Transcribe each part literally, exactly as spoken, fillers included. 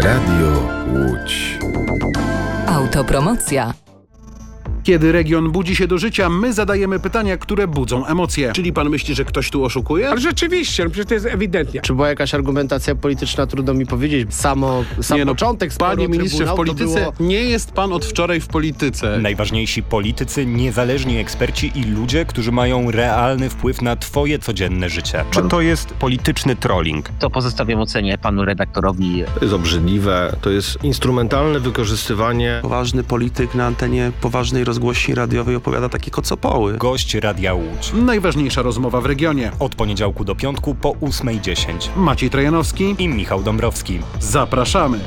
Radio Łódź. Autopromocja. Kiedy region budzi się do życia, my zadajemy pytania, które budzą emocje. Czyli pan myśli, że ktoś tu oszukuje? Ale rzeczywiście, no przecież to jest ewidentnie. Czy była jakaś argumentacja polityczna, trudno mi powiedzieć. Samo, sam nie, no, początek sporu, panie ministrze, w polityce było... nie jest pan od wczoraj w polityce. Najważniejsi politycy, niezależni eksperci i ludzie, którzy mają realny wpływ na twoje codzienne życie. Czy to jest polityczny trolling? To pozostawiam ocenie panu redaktorowi. To jest obrzydliwe, to jest instrumentalne wykorzystywanie. Poważny polityk na antenie poważnej rozgłośni radiowej opowiada takie kocopoły. Gość Radia Łódź. Najważniejsza rozmowa w regionie. Od poniedziałku do piątku po ósmej dziesięć. Maciej Trojanowski i Michał Dąbrowski. Zapraszamy.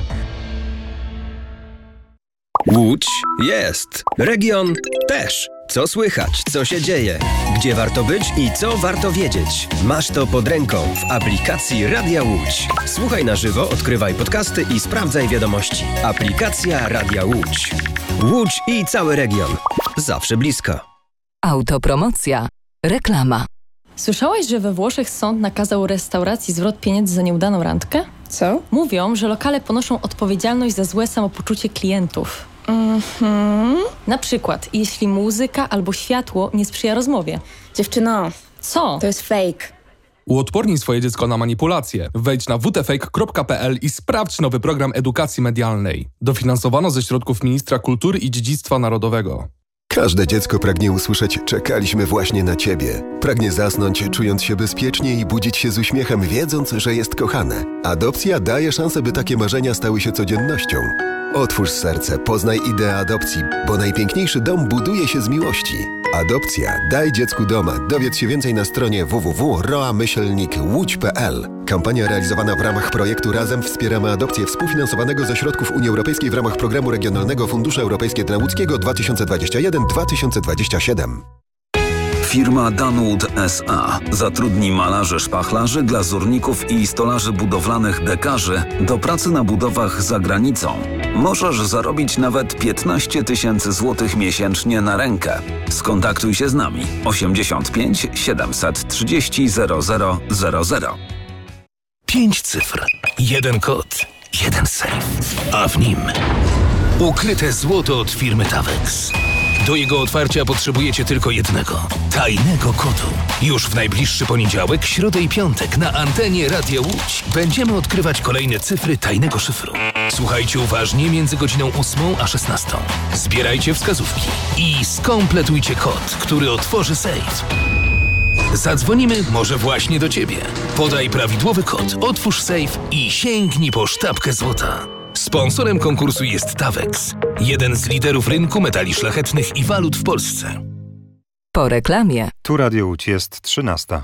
Łódź jest. Region też. Co słychać, co się dzieje, gdzie warto być i co warto wiedzieć. Masz to pod ręką w aplikacji Radia Łódź. Słuchaj na żywo, odkrywaj podcasty i sprawdzaj wiadomości. Aplikacja Radia Łódź. Łódź i cały region. Zawsze blisko. Autopromocja. Reklama. Słyszałaś, że we Włoszech sąd nakazał restauracji zwrot pieniędzy za nieudaną randkę? Co? Mówią, że lokale ponoszą odpowiedzialność za złe samopoczucie klientów. Mhm. Na przykład, jeśli muzyka albo światło nie sprzyja rozmowie. Dziewczyno, co? To jest fake. Uodpornij swoje dziecko na manipulacje. Wejdź na w t fake kropka p l i sprawdź nowy program edukacji medialnej. Dofinansowano ze środków Ministra Kultury i Dziedzictwa Narodowego. Każde dziecko pragnie usłyszeć „czekaliśmy właśnie na ciebie”. Pragnie zasnąć, czując się bezpiecznie i budzić się z uśmiechem, wiedząc, że jest kochane. Adopcja daje szansę, by takie marzenia stały się codziennością. Otwórz serce, poznaj ideę adopcji, bo najpiękniejszy dom buduje się z miłości. Adopcja. Daj dziecku doma. Dowiedz się więcej na stronie w w w kropka roa myślnik łódź kropka p l. Kampania realizowana w ramach projektu Razem wspieramy adopcję współfinansowanego ze środków Unii Europejskiej w ramach Programu Regionalnego Funduszu Europejskiego dla Łódzkiego dwa tysiące dwudziesty pierwszy do dwa tysiące dwudziestego siódmego. Firma Danwood S A zatrudni malarzy szpachlarzy, glazurników i stolarzy budowlanych dekarzy do pracy na budowach za granicą. Możesz zarobić nawet piętnaście tysięcy złotych miesięcznie na rękę. Skontaktuj się z nami osiemdziesiąt pięć siedemset trzydzieści zero zero zero zero. Pięć cyfr, jeden kod, jeden sejf, a w nim ukryte złoto od firmy Tawex. Do jego otwarcia potrzebujecie tylko jednego, tajnego kodu. Już w najbliższy poniedziałek, środę i piątek na antenie Radia Łódź będziemy odkrywać kolejne cyfry tajnego szyfru. Słuchajcie uważnie między godziną ósmą a szesnastą. Zbierajcie wskazówki i skompletujcie kod, który otworzy sejf. Zadzwonimy może właśnie do Ciebie. Podaj prawidłowy kod, otwórz sejf i sięgnij po sztabkę złota. Sponsorem konkursu jest Tawex, jeden z liderów rynku metali szlachetnych i walut w Polsce. Po reklamie. Tu Radio Łódź, jest trzynasta.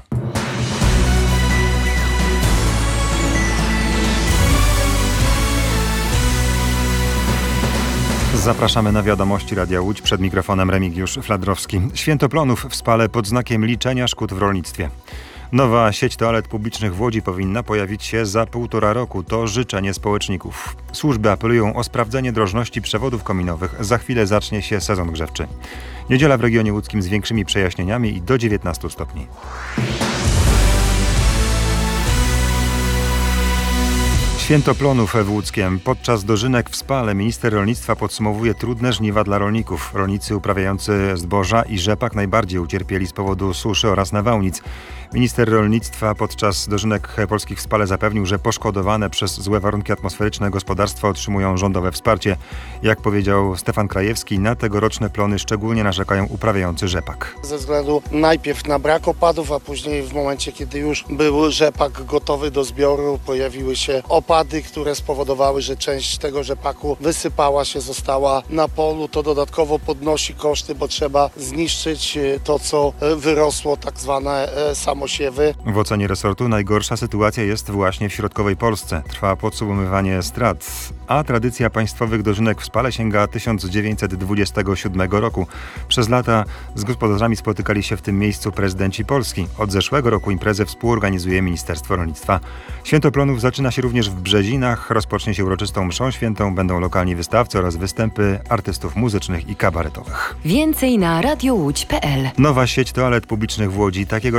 Zapraszamy na wiadomości Radia Łódź. Przed mikrofonem Remigiusz Fladrowski. Święto plonów w Spale pod znakiem liczenia szkód w rolnictwie. Nowa sieć toalet publicznych w Łodzi powinna pojawić się za półtora roku. To życzenie społeczników. Służby apelują o sprawdzenie drożności przewodów kominowych. Za chwilę zacznie się sezon grzewczy. Niedziela w regionie łódzkim z większymi przejaśnieniami i do dziewiętnastu stopni. Święto plonów w Łódzkiem. Podczas dożynek w Spale minister rolnictwa podsumowuje trudne żniwa dla rolników. Rolnicy uprawiający zboża i rzepak najbardziej ucierpieli z powodu suszy oraz nawałnic. Minister rolnictwa podczas dożynek polskich w Spale zapewnił, że poszkodowane przez złe warunki atmosferyczne gospodarstwa otrzymują rządowe wsparcie. Jak powiedział Stefan Krajewski, na tegoroczne plony szczególnie narzekają uprawiający rzepak. Ze względu najpierw na brak opadów, a później w momencie, kiedy już był rzepak gotowy do zbioru, pojawiły się opady, które spowodowały, że część tego rzepaku wysypała się, została na polu. To dodatkowo podnosi koszty, bo trzeba zniszczyć to, co wyrosło, tak zwane samosiewy. W ocenie resortu najgorsza sytuacja jest właśnie w środkowej Polsce. Trwa podsumowywanie strat, a tradycja państwowych dożynek w Spale sięga tysiąc dziewięćset dwudziestego siódmego roku. Przez lata z gospodarzami spotykali się w tym miejscu prezydenci Polski. Od zeszłego roku imprezę współorganizuje Ministerstwo Rolnictwa. Święto plonów zaczyna się również w Brzezinach. Rozpocznie się uroczystą mszą świętą. Będą lokalni wystawcy oraz występy artystów muzycznych i kabaretowych. Więcej na radiowódź kropka p l. Nowa sieć toalet publicznych w Łodzi. Takiego rozwiązania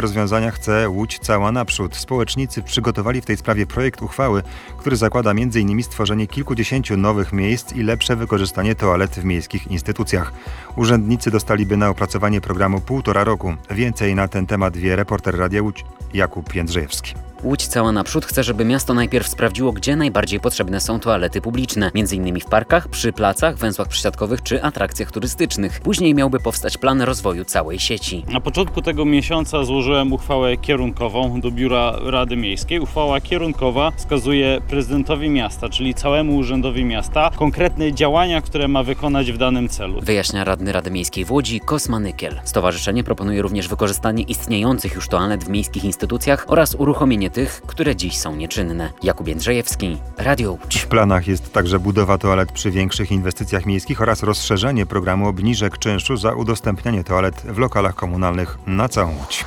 rozwiązania chce Łódź Cała Naprzód. Społecznicy przygotowali w tej sprawie projekt uchwały, który zakłada między innymi stworzenie kilkudziesięciu nowych miejsc i lepsze wykorzystanie toalet w miejskich instytucjach. Urzędnicy dostaliby na opracowanie programu półtora roku. Więcej na ten temat wie reporter Radia Łódź Jakub Jędrzejewski. Łódź Cała Naprzód chce, żeby miasto najpierw sprawdziło, gdzie najbardziej potrzebne są toalety publiczne. Między innymi w parkach, przy placach, węzłach przysiadkowych czy atrakcjach turystycznych. Później miałby powstać plan rozwoju całej sieci. Na początku tego miesiąca złożyłem uchwałę kierunkową do Biura Rady Miejskiej. Uchwała kierunkowa wskazuje prezydentowi miasta, czyli całemu urzędowi miasta, konkretne działania, które ma wykonać w danym celu. Wyjaśnia radny Rady Miejskiej w Łodzi Kosma Nykiel. Stowarzyszenie proponuje również wykorzystanie istniejących już toalet w miejskich instytucjach oraz uruchomienie tych, które dziś są nieczynne. Jakub Jędrzejewski, Radio Łódź. W planach jest także budowa toalet przy większych inwestycjach miejskich oraz rozszerzenie programu obniżek czynszu za udostępnianie toalet w lokalach komunalnych na całą Łódź.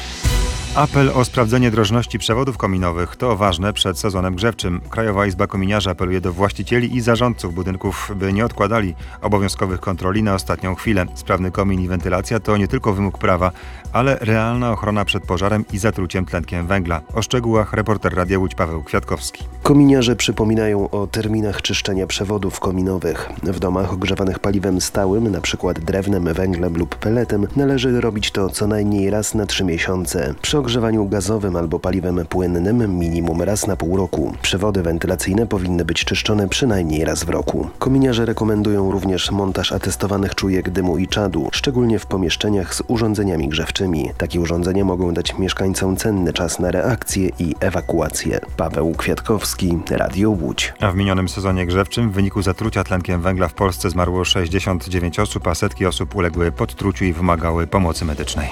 Apel o sprawdzenie drożności przewodów kominowych to ważne przed sezonem grzewczym. Krajowa Izba Kominiarzy apeluje do właścicieli i zarządców budynków, by nie odkładali obowiązkowych kontroli na ostatnią chwilę. Sprawny komin i wentylacja to nie tylko wymóg prawa, ale realna ochrona przed pożarem i zatruciem tlenkiem węgla. O szczegółach reporter Radia Łódź Paweł Kwiatkowski. Kominiarze przypominają o terminach czyszczenia przewodów kominowych. W domach ogrzewanych paliwem stałym, np. drewnem, węglem lub peletem, należy robić to co najmniej raz na trzy miesiące. Przy ogrzewaniu gazowym albo paliwem płynnym minimum raz na pół roku. Przewody wentylacyjne powinny być czyszczone przynajmniej raz w roku. Kominiarze rekomendują również montaż atestowanych czujek dymu i czadu, szczególnie w pomieszczeniach z urządzeniami grzewczymi. Takie urządzenia mogą dać mieszkańcom cenny czas na reakcję i ewakuację. Paweł Kwiatkowski, Radio Łódź. A w minionym sezonie grzewczym w wyniku zatrucia tlenkiem węgla w Polsce zmarło sześćdziesiąt dziewięć osób, a setki osób uległy podtruciu i wymagały pomocy medycznej.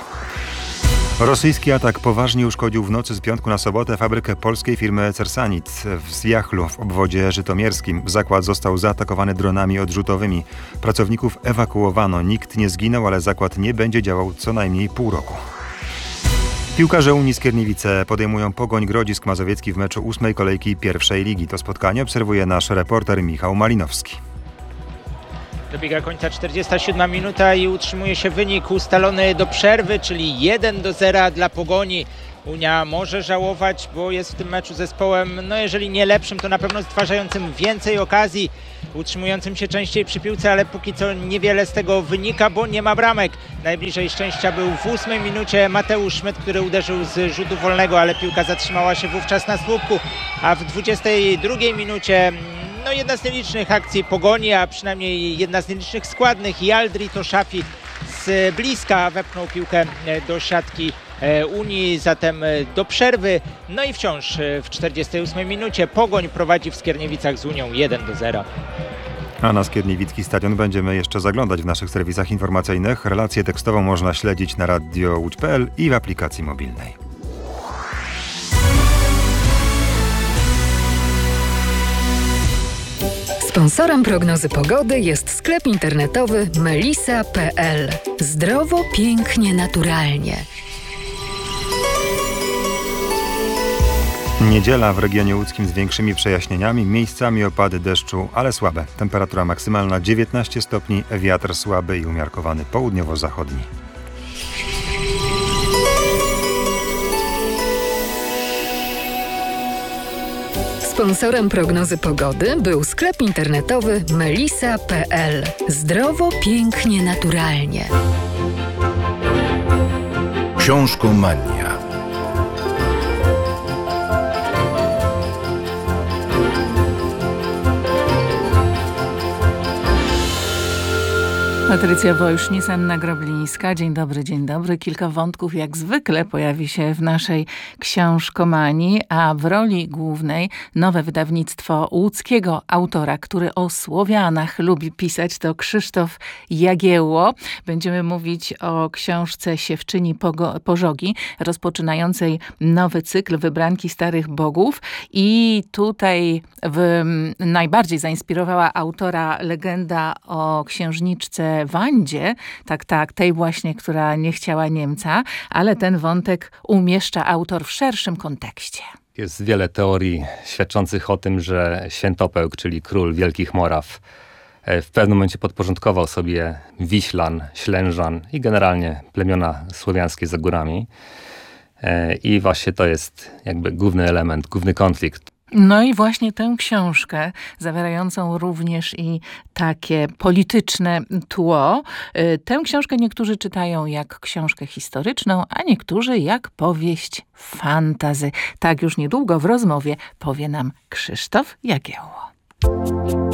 Rosyjski atak poważnie uszkodził w nocy z piątku na sobotę fabrykę polskiej firmy Cersanit w Zjachlu w obwodzie żytomierskim. Zakład został zaatakowany dronami odrzutowymi. Pracowników ewakuowano. Nikt nie zginął, ale zakład nie będzie działał co najmniej pół roku. Piłkarze Unii Skierniewice podejmują Pogoń Grodzisk Mazowiecki w meczu ósmej kolejki pierwszej ligi. To spotkanie obserwuje nasz reporter Michał Malinowski. Dobiega końca czterdziesta siódma minuta i utrzymuje się wynik ustalony do przerwy, czyli jeden do zera dla Pogoni. Unia może żałować, bo jest w tym meczu zespołem, no jeżeli nie lepszym, to na pewno stwarzającym więcej okazji, utrzymującym się częściej przy piłce, ale póki co niewiele z tego wynika, bo nie ma bramek. Najbliżej szczęścia był w ósmej minucie Mateusz Szmyt, który uderzył z rzutu wolnego, ale piłka zatrzymała się wówczas na słupku, a w dwudziestej drugiej minucie no jedna z nielicznych akcji Pogoni, a przynajmniej jedna z nielicznych składnych, Jaldri Toszafi z bliska wepchnął piłkę do siatki Unii, zatem do przerwy. No i wciąż w czterdziestej ósmej minucie Pogoń prowadzi w Skierniewicach z Unią jeden do zera. A na Skierniewicki Stadion będziemy jeszcze zaglądać w naszych serwisach informacyjnych. Relację tekstową można śledzić na radio łódź kropka p l i w aplikacji mobilnej. Sponsorem prognozy pogody jest sklep internetowy melisa kropka p l. Zdrowo, pięknie, naturalnie. Niedziela w regionie łódzkim z większymi przejaśnieniami, miejscami opady deszczu, ale słabe. Temperatura maksymalna dziewiętnaście stopni, wiatr słaby i umiarkowany południowo-zachodni. Sponsorem prognozy pogody był sklep internetowy melisa kropka p l. Zdrowo, pięknie, naturalnie. Książkomania. Patrycja Wojsznis, Anna Groblińska. Dzień dobry, dzień dobry. Kilka wątków jak zwykle pojawi się w naszej książkomanii, a w roli głównej nowe wydawnictwo łódzkiego autora, który o Słowianach lubi pisać, to Krzysztof Jagiełło. Będziemy mówić o książce Siewczyni Pożogi, rozpoczynającej nowy cykl Wybranki Starych Bogów. I tutaj w, najbardziej zainspirowała autora legenda o księżniczce Wandzie, tak, tak, tej właśnie, która nie chciała Niemca, ale ten wątek umieszcza autor w szerszym kontekście. Jest wiele teorii świadczących o tym, że Świętopełk, czyli król Wielkich Moraw, w pewnym momencie podporządkował sobie Wiślan, Ślężan i generalnie plemiona słowiańskie za górami. I właśnie to jest jakby główny element, główny konflikt. No i właśnie tę książkę, zawierającą również i takie polityczne tło, tę książkę niektórzy czytają jak książkę historyczną, a niektórzy jak powieść fantasy. Tak już niedługo w rozmowie powie nam Krzysztof Jagiełło.